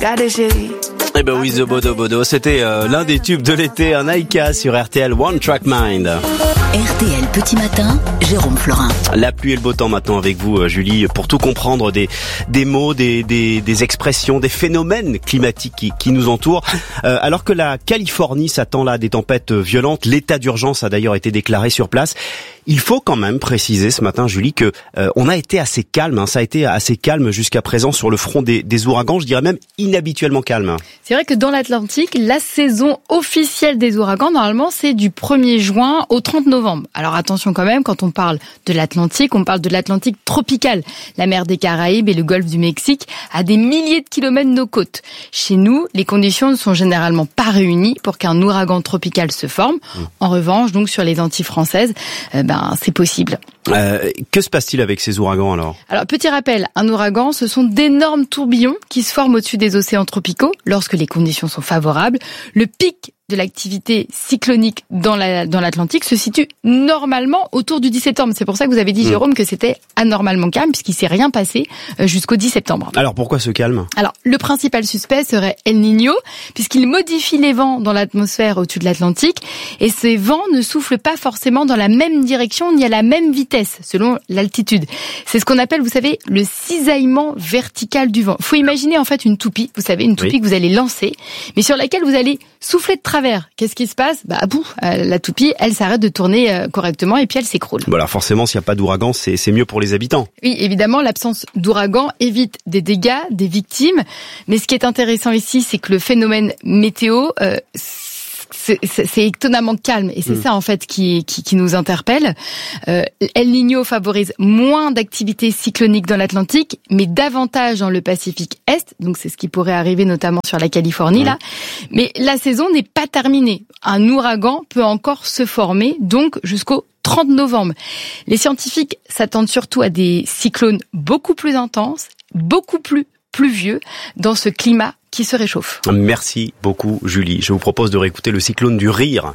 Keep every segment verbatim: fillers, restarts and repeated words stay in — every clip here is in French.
Eh ben oui, The Bodo Bodo, c'était euh, l'un des tubes de l'été, un Aïka sur R T L One Track Mind. R T L Petit Matin, Jérôme Florin. La pluie et le beau temps maintenant avec vous, Julie, pour tout comprendre des des mots, des des, des expressions, des phénomènes climatiques qui, qui nous entourent. Euh, alors que la Californie s'attend là à des tempêtes violentes, l'état d'urgence a d'ailleurs été déclaré sur place. Il faut quand même préciser ce matin, Julie, que euh, on a été assez calme. Hein, ça a été assez calme jusqu'à présent sur le front des, des ouragans. Je dirais même inhabituellement calme. C'est vrai que dans l'Atlantique, la saison officielle des ouragans, normalement, c'est du premier juin au trente novembre. Alors attention quand même, quand on parle de l'Atlantique, on parle de l'Atlantique tropical. La mer des Caraïbes et le golfe du Mexique à des milliers de kilomètres de nos côtes. Chez nous, les conditions ne sont généralement pas réunies pour qu'un ouragan tropical se forme. Mmh. En revanche, donc sur les Antilles françaises, euh, ben c'est possible. Euh, que se passe-t-il avec ces ouragans alors ? Alors petit rappel, un ouragan, ce sont d'énormes tourbillons qui se forment au-dessus des océans tropicaux lorsque les conditions sont favorables. Le pic de l'activité cyclonique dans la, dans l'Atlantique se situe normalement autour du dix septembre. C'est pour ça que vous avez dit, Jérôme, que c'était anormalement calme, puisqu'il s'est rien passé jusqu'au dix septembre. Alors pourquoi ce calme ? Alors le principal suspect serait El Niño, puisqu'il modifie les vents dans l'atmosphère au-dessus de l'Atlantique, et ces vents ne soufflent pas forcément dans la même direction ni à la même vitesse, selon l'altitude. C'est ce qu'on appelle, vous savez, le cisaillement vertical du vent. Il faut imaginer en fait une toupie, vous savez, une toupie oui. que vous allez lancer, mais sur laquelle vous allez souffler de travers. Qu'est-ce qui se passe ? Bah, à bout, euh, la toupie, elle s'arrête de tourner euh, correctement et puis elle s'écroule. Bon alors forcément, s'il n'y a pas d'ouragan, c'est, c'est mieux pour les habitants. Oui, évidemment, l'absence d'ouragan évite des dégâts, des victimes. Mais ce qui est intéressant ici, c'est que le phénomène météo, euh, c'est, c'est, c'est étonnamment calme. Et c'est mmh. ça, en fait, qui, qui, qui nous interpelle. Euh, El Niño favorise moins d'activité cyclonique dans l'Atlantique, mais davantage dans le Pacifique Est. Donc, c'est ce qui pourrait arriver notamment sur la Californie, mmh. là. Mais la saison n'est pas terminée. Un ouragan peut encore se former, donc jusqu'au trente novembre. Les scientifiques s'attendent surtout à des cyclones beaucoup plus intenses, beaucoup plus pluvieux dans ce climat qui se réchauffe. Merci beaucoup, Julie. Je vous propose de réécouter le cyclone du rire.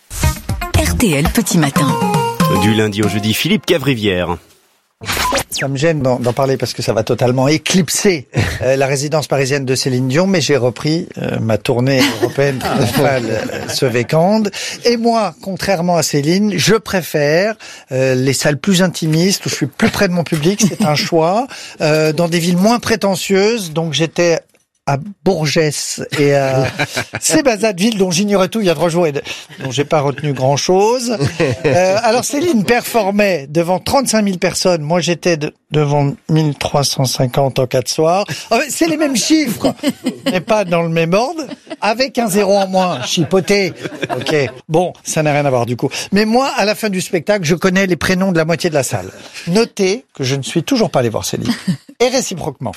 R T L Petit Matin. Du lundi au jeudi, Philippe Cavrivière. Ça me gêne d'en, d'en parler parce que ça va totalement éclipser euh, la résidence parisienne de Céline Dion, mais j'ai repris euh, ma tournée européenne triomphale euh, ce week-end. Et moi, contrairement à Céline, je préfère euh, les salles plus intimistes où je suis plus près de mon public. C'est un choix euh, dans des villes moins prétentieuses. Donc j'étais à Bourges et à Sébazadeville, dont j'ignorais tout il y a trois jours et dont j'ai pas retenu grand chose. Euh, alors Céline performait devant trente-cinq mille personnes. Moi, j'étais de, devant mille trois cent cinquante en quatre soirs. En fait, c'est les mêmes chiffres, mais pas dans le même ordre, avec un zéro en moins. Chipoté. Ok. Bon, ça n'a rien à voir du coup. Mais moi, à la fin du spectacle, je connais les prénoms de la moitié de la salle. Notez que je ne suis toujours pas allé voir Céline. Et réciproquement.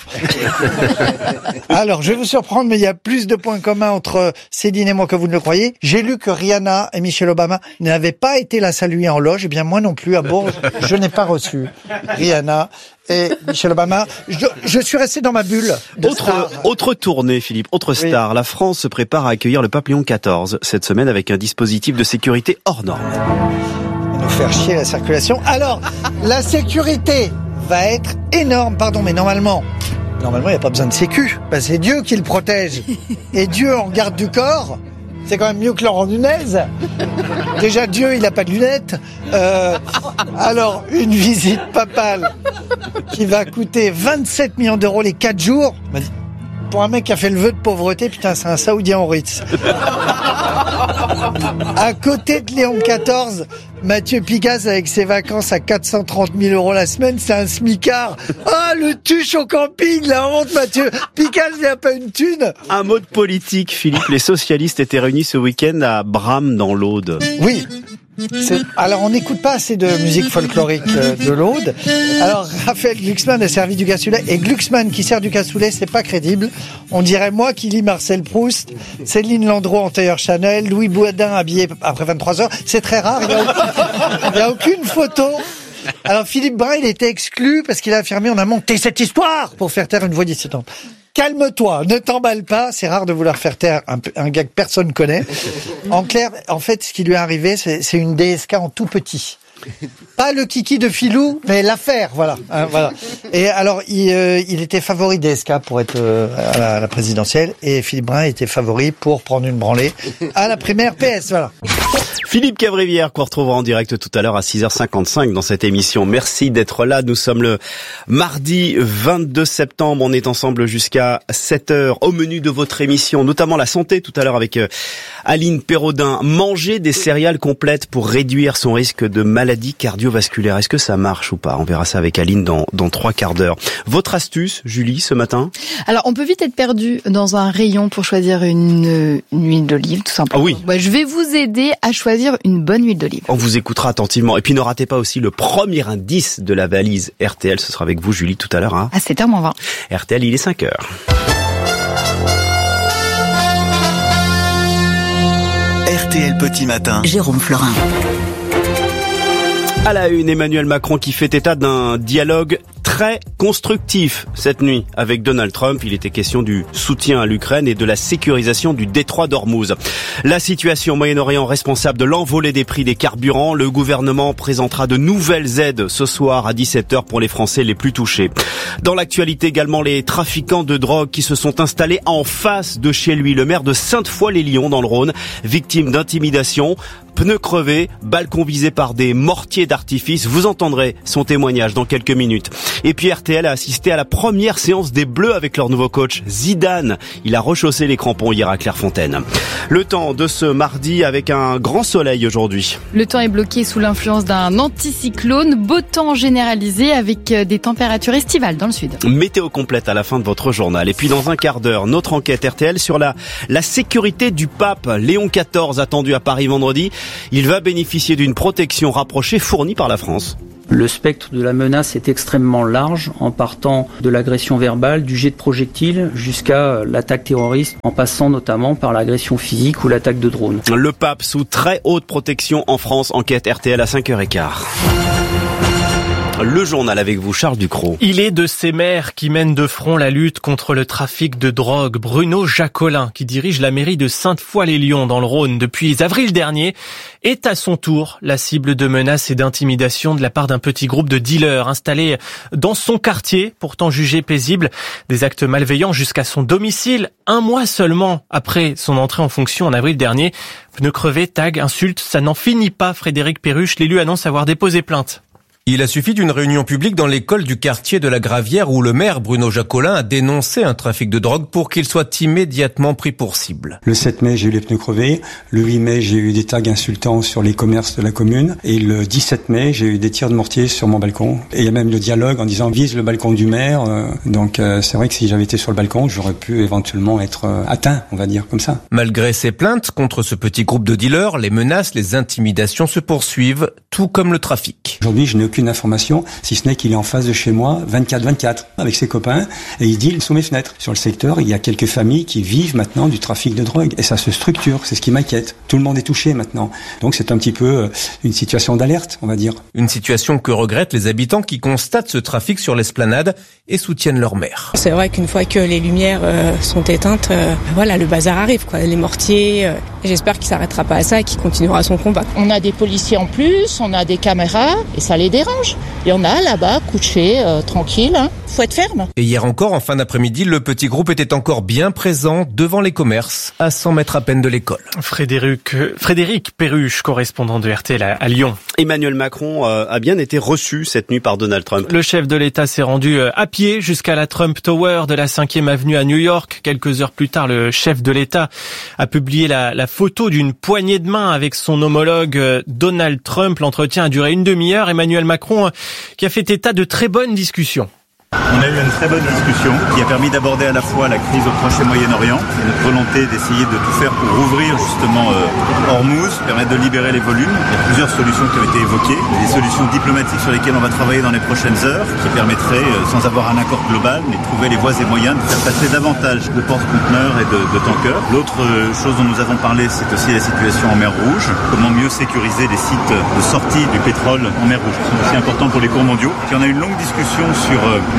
Alors, je vais vous surprendre, mais il y a plus de points communs entre Céline et moi que vous ne le croyez. J'ai lu que Rihanna et Michelle Obama n'avaient pas été la saluer en loge. Eh bien, moi non plus, à Bourges, je n'ai pas reçu Rihanna et Michelle Obama. Je, je suis resté dans ma bulle. Autre, autre tournée, Philippe, autre star. Oui. La France se prépare à accueillir le pape Léon quatorze cette semaine avec un dispositif de sécurité hors norme. On va nous faire chier la circulation. Alors, la sécurité va être énorme, pardon, mais normalement... Normalement, il n'y a pas besoin de sécu. Ben, c'est Dieu qui le protège. Et Dieu en garde du corps, c'est quand même mieux que Laurent Nunez. Déjà, Dieu, il n'a pas de lunettes. Euh, alors, une visite papale qui va coûter vingt-sept millions d'euros les quatre jours. Pour un mec qui a fait le vœu de pauvreté, putain, c'est un Saoudien au Ritz. À côté de Léon quatorze, Mathieu Pigasse avec ses vacances à quatre cent trente mille euros la semaine, c'est un smicard. Ah, le tuche au camping, la honte, Mathieu Pigasse, il n'y a pas une thune. Un mot de politique, Philippe. Les socialistes étaient réunis ce week-end à Bram dans l'Aude. Oui. C'est... Alors, on n'écoute pas assez de musique folklorique euh, de l'Aude. Alors, Raphaël Glucksmann a servi du cassoulet. Et Glucksmann qui sert du cassoulet, c'est pas crédible. On dirait moi qui lis Marcel Proust, Céline Landreau en tailleur Chanel, Louis Boudin habillé après vingt-trois heures. C'est très rare. Il n'y a, aucune... a aucune photo. Alors, Philippe Brun, il était exclu parce qu'il a affirmé on a monté cette histoire pour faire taire une voix dissidente. Calme-toi, ne t'emballe pas, c'est rare de vouloir faire taire un, un gars que personne connaît. En clair, en fait, ce qui lui est arrivé, c'est, c'est une D S K en tout petit. Pas le kiki de Filou, mais l'affaire, voilà. Hein, voilà. Et alors, il, euh, il était favori D S K pour être euh, à, la, à la présidentielle, et Philippe Brun était favori pour prendre une branlée à la primaire P S, voilà. Philippe Cavrivière, qu'on retrouvera en direct tout à l'heure à six heures cinquante-cinq dans cette émission. Merci d'être là. Nous sommes le mardi vingt-deux septembre. On est ensemble jusqu'à sept heures. Au menu de votre émission, notamment la santé tout à l'heure avec Aline Perraudin. Manger des céréales complètes pour réduire son risque de maladie cardiovasculaire. Est-ce que ça marche ou pas? On verra ça avec Aline dans, dans trois quarts d'heure. Votre astuce, Julie, ce matin? Alors, on peut vite être perdu dans un rayon pour choisir une, une huile d'olive, tout simplement. Ah oui. Ouais, je vais vous aider à choisir une bonne huile d'olive. On vous écoutera attentivement. Et puis ne ratez pas aussi le premier indice de la valise R T L. Ce sera avec vous, Julie, tout à l'heure. Hein. À sept heures moins vingt. R T L, il est cinq heures. R T L Petit Matin. Jérôme Florin. À la une, Emmanuel Macron qui fait état d'un dialogue très constructif cette nuit avec Donald Trump. Il était question du soutien à l'Ukraine et de la sécurisation du détroit d'Ormuz. La situation au Moyen-Orient responsable de l'envolée des prix des carburants. Le gouvernement présentera de nouvelles aides ce soir à dix-sept heures pour les Français les plus touchés. Dans l'actualité également, les trafiquants de drogue qui se sont installés en face de chez lui. Le maire de Sainte-Foy-les-Lyons dans le Rhône, victime d'intimidation. Pneus crevés, balcon visé par des mortiers d'artifice. Vous entendrez son témoignage dans quelques minutes. Et puis R T L a assisté à la première séance des Bleus avec leur nouveau coach Zidane. Il a rechaussé les crampons hier à Clairefontaine. Le temps de ce mardi avec un grand soleil aujourd'hui. Le temps est bloqué sous l'influence d'un anticyclone. Beau temps généralisé avec des températures estivales dans le sud. Météo complète à la fin de votre journal. Et puis dans un quart d'heure, notre enquête R T L sur la, la sécurité du pape Léon quatorze attendu à Paris vendredi. Il va bénéficier d'une protection rapprochée fournie par la France. Le spectre de la menace est extrêmement large, en partant de l'agression verbale, du jet de projectiles, jusqu'à l'attaque terroriste, en passant notamment par l'agression physique ou l'attaque de drone. Le pape sous très haute protection en France, enquête R T L à cinq heures quinze. Le journal avec vous, Charles Ducrot. Il est de ces maires qui mènent de front la lutte contre le trafic de drogue. Bruno Jacquelin, qui dirige la mairie de Sainte-Foy-les-Lyons dans le Rhône depuis avril dernier, est à son tour la cible de menaces et d'intimidation de la part d'un petit groupe de dealers installés dans son quartier, pourtant jugé paisible. Des actes malveillants jusqu'à son domicile, un mois seulement après son entrée en fonction en avril dernier. Pneus crevés, tags, insultes, ça n'en finit pas. Frédéric Perruche, l'élu, annonce avoir déposé plainte. Il a suffi d'une réunion publique dans l'école du quartier de la Gravière où le maire Bruno Jacquelin a dénoncé un trafic de drogue pour qu'il soit immédiatement pris pour cible. Le sept mai, j'ai eu les pneus crevés. Le huit mai, j'ai eu des tags insultants sur les commerces de la commune. Et le dix-sept mai, j'ai eu des tirs de mortier sur mon balcon. Et il y a même le dialogue en disant vise le balcon du maire. Donc euh, c'est vrai que si j'avais été sur le balcon, j'aurais pu éventuellement être euh, atteint, on va dire comme ça. Malgré ces plaintes contre ce petit groupe de dealers, les menaces, les intimidations se poursuivent, tout comme le trafic. Aujourd'hui, je n'ai aucune information, si ce n'est qu'il est en face de chez moi, vingt-quatre vingt-quatre, avec ses copains, et il deal sous mes fenêtres. Sur le secteur, il y a quelques familles qui vivent maintenant du trafic de drogue, et ça se structure, c'est ce qui m'inquiète. Tout le monde est touché maintenant. Donc c'est un petit peu une situation d'alerte, on va dire. Une situation que regrettent les habitants qui constatent ce trafic sur l'esplanade et soutiennent leur maire. C'est vrai qu'une fois que les lumières euh, sont éteintes, euh, voilà, le bazar arrive, quoi. Les mortiers, euh, j'espère qu'il s'arrêtera pas à ça et qu'il continuera son combat. On a des policiers en plus, on a des caméras, et ça les dérange. Il y en a là-bas, couchés, euh, tranquilles, hein. Faut être ferme. Et hier encore, en fin d'après-midi, le petit groupe était encore bien présent devant les commerces, à cent mètres à peine de l'école. Frédéric, Frédéric Perruche, correspondant de R T L à, à Lyon. Emmanuel Macron euh, a bien été reçu cette nuit par Donald Trump. Le chef de l'État s'est rendu à pied jusqu'à la Trump Tower de la cinquième avenue à New York. Quelques heures plus tard, le chef de l'État a publié la, la photo d'une poignée de main avec son homologue Donald Trump. L'entretien a duré une demi-heure. Emmanuel Macron qui a fait état de très bonnes discussions. On a eu une très bonne discussion qui a permis d'aborder à la fois la crise au Proche et Moyen-Orient et notre volonté d'essayer de tout faire pour ouvrir justement euh, Ormuz, permettre de libérer les volumes. Il y a plusieurs solutions qui ont été évoquées, des solutions diplomatiques sur lesquelles on va travailler dans les prochaines heures, qui permettraient, euh, sans avoir un accord global, mais de trouver les voies et moyens de faire passer davantage de porte-conteneurs et de, de tankers. L'autre euh, chose dont nous avons parlé, c'est aussi la situation en mer Rouge, comment mieux sécuriser les sites de sortie du pétrole en mer Rouge, qui sont aussi importants pour les cours mondiaux. Puis on a eu une longue discussion sur euh,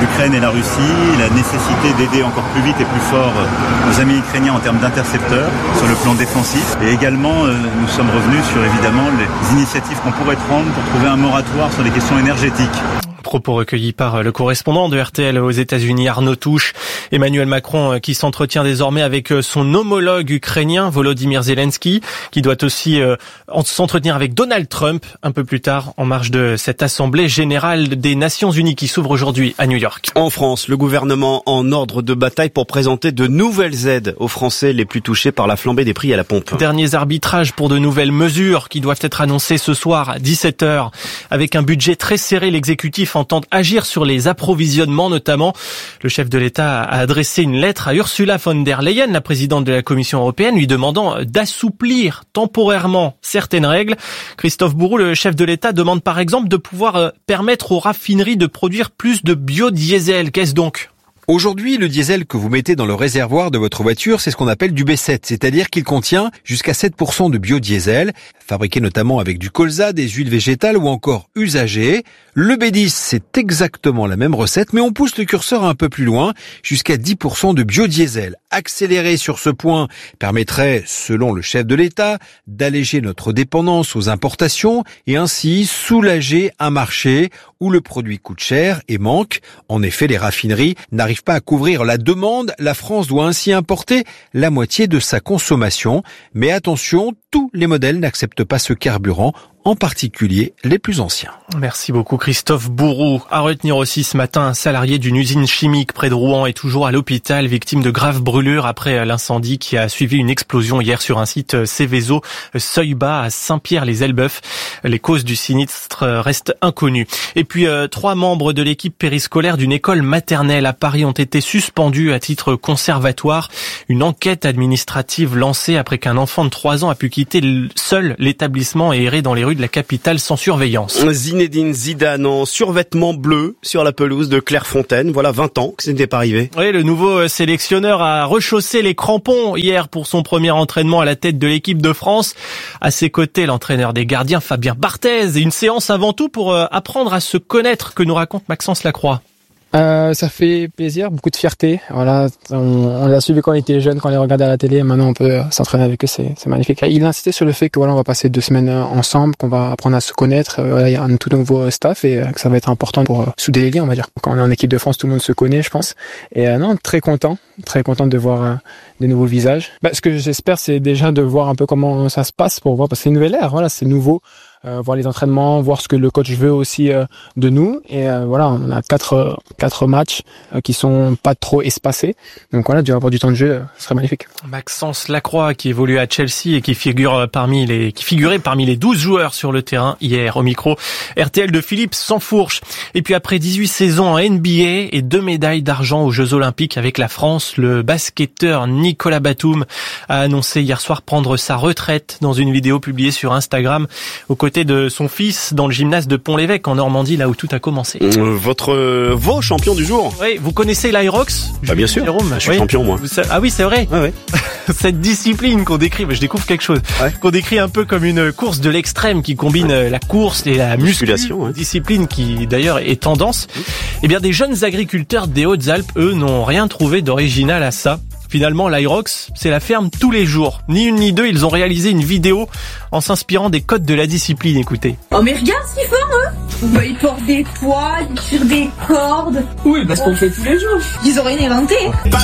l'Ukraine et la Russie, la nécessité d'aider encore plus vite et plus fort nos amis ukrainiens en termes d'intercepteurs sur le plan défensif. Et également, nous sommes revenus sur évidemment les initiatives qu'on pourrait prendre pour trouver un moratoire sur les questions énergétiques. Propos recueillis par le correspondant de R T L aux États-Unis, Arnaud Touche. Emmanuel Macron qui s'entretient désormais avec son homologue ukrainien, Volodymyr Zelensky, qui doit aussi euh, s'entretenir avec Donald Trump un peu plus tard en marge de cette Assemblée générale des Nations Unies qui s'ouvre aujourd'hui à New York. En France, le gouvernement en ordre de bataille pour présenter de nouvelles aides aux Français les plus touchés par la flambée des prix à la pompe. Derniers arbitrages pour de nouvelles mesures qui doivent être annoncées ce soir à dix-sept heures. Avec un budget très serré, l'exécutif entendent agir sur les approvisionnements notamment. Le chef de l'État a adressé une lettre à Ursula von der Leyen, la présidente de la Commission européenne, lui demandant d'assouplir temporairement certaines règles. Christophe Bourou, le chef de l'État, demande par exemple de pouvoir permettre aux raffineries de produire plus de biodiesel. Qu'est-ce donc ? Aujourd'hui, le diesel que vous mettez dans le réservoir de votre voiture, c'est ce qu'on appelle du B sept, c'est-à-dire qu'il contient jusqu'à sept pour cent de biodiesel, fabriqué notamment avec du colza, des huiles végétales ou encore usagées. Le B dix, c'est exactement la même recette, mais on pousse le curseur un peu plus loin, jusqu'à dix pour cent de biodiesel. Accélérer sur ce point permettrait, selon le chef de l'État, d'alléger notre dépendance aux importations et ainsi soulager un marché où le produit coûte cher et manque. En effet, les raffineries n'arrivent pas à couvrir la demande. La France doit ainsi importer la moitié de sa consommation. Mais attention, tous les modèles n'acceptent pas ce carburant, en particulier les plus anciens. Merci beaucoup Christophe Bourou. À retenir aussi ce matin, un salarié d'une usine chimique près de Rouen est toujours à l'hôpital, victime de graves brûlures après l'incendie qui a suivi une explosion hier sur un site Céveso seuil bas à Saint-Pierre-les-Elbeuf. Les causes du sinistre restent inconnues. Et puis euh, trois membres de l'équipe périscolaire d'une école maternelle à Paris ont été suspendus à titre conservatoire. Une enquête administrative lancée après qu'un enfant de trois ans a pu quitter seul l'établissement et errer dans les rues de la capitale sans surveillance. Zinedine Zidane en survêtement bleu sur la pelouse de Clairefontaine. Voilà vingt ans que ce n'était pas arrivé. Oui, le nouveau sélectionneur a rechaussé les crampons hier pour son premier entraînement à la tête de l'équipe de France. À ses côtés, l'entraîneur des gardiens Fabien Barthez et une séance avant tout pour apprendre à se connaître que nous raconte Maxence Lacroix. Euh, ça fait plaisir, beaucoup de fierté. Voilà, on, on l'a suivi quand on était jeune, quand on les regardait à la télé. Maintenant, on peut s'entraîner avec eux, c'est, c'est magnifique. Il a insisté sur le fait que voilà, on va passer deux semaines ensemble, qu'on va apprendre à se connaître. Voilà, il y a un tout nouveau staff et que ça va être important pour souder les liens, on va dire. Quand on est en équipe de France, tout le monde se connaît, je pense. Et euh, non, très content, très content de voir euh, des nouveaux visages. Bah, ce que j'espère, c'est déjà de voir un peu comment ça se passe pour voir, parce que c'est une nouvelle ère. Voilà, c'est nouveau. Euh, voir les entraînements, voir ce que le coach veut aussi euh, de nous. Et euh, voilà, on a quatre quatre matchs euh, qui sont pas trop espacés. Donc voilà, avoir du temps de jeu, euh, ce serait magnifique. Maxence Lacroix qui évolue à Chelsea et qui figure parmi les qui figurait parmi les douze joueurs sur le terrain hier au micro R T L de Philippe Sansfourche. Et puis après dix-huit saisons en N B A et deux médailles d'argent aux Jeux Olympiques avec la France, le basketteur Nicolas Batum a annoncé hier soir prendre sa retraite dans une vidéo publiée sur Instagram aux côtés de son fils dans le gymnase de Pont-l'Évêque en Normandie, là où tout a commencé. Votre, euh, vos champions du jour. Oui, vous connaissez l'Aerox? Bah bien sûr, Jérôme, je suis oui. champion moi. Ah oui, c'est vrai. Ouais, ouais. Cette discipline qu'on décrit, je découvre quelque chose, ouais. qu'on décrit un peu comme une course de l'extrême qui combine la course et la musculation, ouais. discipline qui d'ailleurs est tendance. Mmh. Eh bien, des jeunes agriculteurs des Hautes-Alpes, eux, n'ont rien trouvé d'original à ça. Finalement, l'Aerox, c'est la ferme tous les jours. Ni une ni deux, ils ont réalisé une vidéo en s'inspirant des codes de la discipline. Écoutez. Oh mais regarde ce qu'ils font, eux. Bah, ils portent des poids, ils tirent des cordes. Oui, parce qu'on fait tous les jours. Ils ont rien inventé.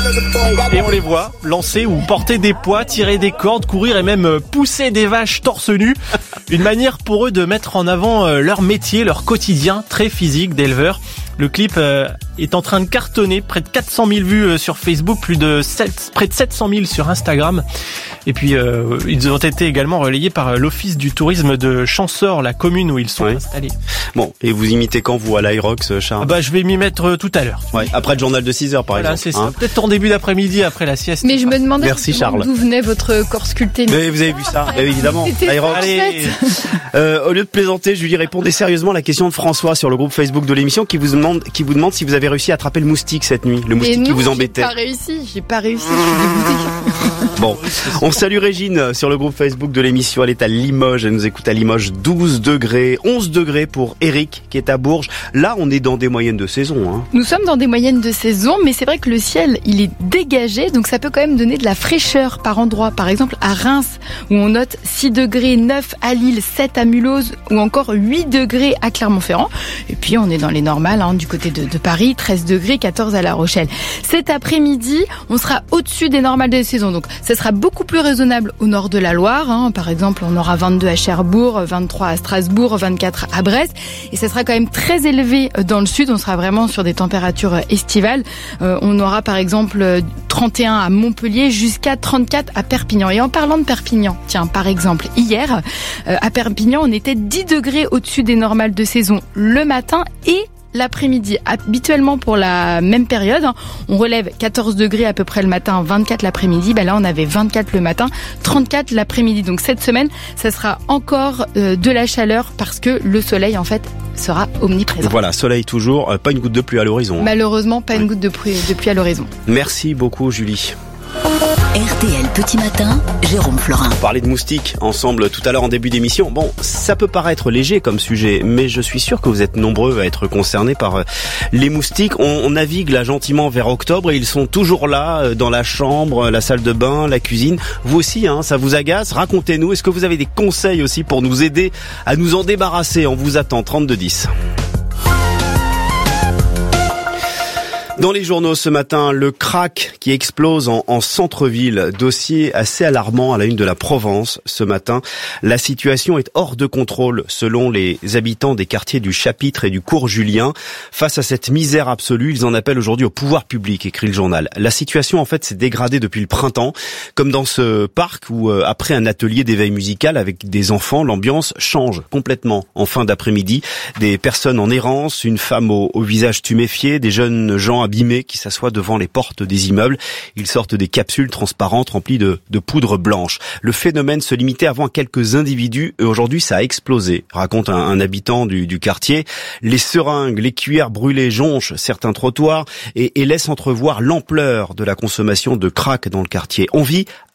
Et on les voit lancer ou porter des poids, tirer des cordes, courir et même pousser des vaches torse nu. Une manière pour eux de mettre en avant leur métier, leur quotidien très physique d'éleveur. Le clip euh, est en train de cartonner, près de quatre cent mille vues euh, sur Facebook, plus de sept, près de sept cent mille sur Instagram. Et puis euh, ils ont été également relayés par l'Office du tourisme de Champsaur, la commune où ils sont oui. installés. Bon, et vous imitez quand vous à l'Aerox, Charles? Ah bah je vais m'y mettre euh, tout à l'heure. Ouais, après le journal de six heures par voilà, exemple. C'est ça. Hein. Peut-être en début d'après-midi après la sieste. Mais je me demandais Merci, Charles. d'où venait votre corps sculpté. Mais vous avez vu ça, mais évidemment. L'Aerox. Allez. Euh, au lieu de plaisanter, Julie, répondez sérieusement à la question de François sur le groupe Facebook de l'émission qui vous demande qui vous demande si vous avez réussi à attraper le moustique cette nuit, le moustique non, qui vous embêtait. J'ai pas réussi, j'ai pas réussi, je suis dégoûtée. Bon, on salue Régine sur le groupe Facebook de l'émission. Elle est à Limoges, elle nous écoute à Limoges, douze degrés, onze degrés pour Eric qui est à Bourges. Là, on est dans des moyennes de saison. Hein. Nous sommes dans des moyennes de saison, mais c'est vrai que le ciel, il est dégagé, donc ça peut quand même donner de la fraîcheur par endroit. Par exemple, à Reims, où on note six degrés, neuf à Lille, sept à Mulhouse, ou encore huit degrés à Clermont-Ferrand. Et puis, on est dans les normales, hein, du côté de, de Paris, treize degrés, quatorze à La Rochelle. Cet après-midi, on sera au-dessus des normales de saison, donc ça sera beaucoup plus raisonnable au nord de la Loire. Hein. Par exemple, on aura vingt-deux à Cherbourg, vingt-trois à Strasbourg, vingt-quatre à Brest. Et ça sera quand même très élevé dans le sud. On sera vraiment sur des températures estivales. Euh, on aura par exemple trente et un à Montpellier jusqu'à trente-quatre à Perpignan. Et en parlant de Perpignan, tiens, par exemple, hier, euh, à Perpignan, on était dix degrés au-dessus des normales de saison le matin et l'après-midi. Habituellement pour la même période, on relève quatorze degrés à peu près le matin, vingt-quatre l'après-midi. Ben là, on avait vingt-quatre le matin, trente-quatre l'après-midi. Donc cette semaine, ça sera encore euh, de la chaleur parce que le soleil, en fait, sera omniprésent. Voilà, soleil toujours, euh, pas une goutte de pluie à l'horizon. Hein. Malheureusement, pas une goutte de pluie, de pluie à l'horizon. Merci beaucoup, Julie. R T L Petit Matin, Jérôme Florin. On parlait de moustiques ensemble tout à l'heure en début d'émission. Bon, ça peut paraître léger comme sujet, mais je suis sûr que vous êtes nombreux à être concernés par les moustiques. On, on navigue là gentiment vers octobre et ils sont toujours là dans la chambre, la salle de bain, la cuisine. Vous aussi, hein, ça vous agace? Racontez-nous. Est-ce que vous avez des conseils aussi pour nous aider à nous en débarrasser? On vous attend, trente-deux dix. Dans les journaux ce matin, le crack qui explose en, en centre-ville. Dossier assez alarmant à la une de la Provence ce matin. La situation est hors de contrôle selon les habitants des quartiers du Chapitre et du Cours Julien. Face à cette misère absolue, ils en appellent aujourd'hui au pouvoir public, écrit le journal. La situation en fait s'est dégradée depuis le printemps. Comme dans ce parc où euh, après un atelier d'éveil musical avec des enfants, l'ambiance change complètement en fin d'après-midi. Des personnes en errance, une femme au, au visage tuméfié, des jeunes gens abîmés qui s'assoient devant les portes des immeubles. Ils sortent des capsules transparentes remplies de, de poudre blanche. Le phénomène se limitait avant à quelques individus et aujourd'hui ça a explosé, raconte un, un habitant du, du quartier. Les seringues, les cuillères brûlées jonchent certains trottoirs et, et laissent entrevoir l'ampleur de la consommation de crack dans le quartier. On vit